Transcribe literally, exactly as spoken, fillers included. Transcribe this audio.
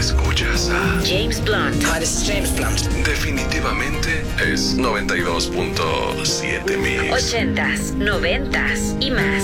Escuchas a James Blunt. Hi, this is James Blunt. Definitivamente es noventa y dos punto siete Mix. Ochentas, noventas y más.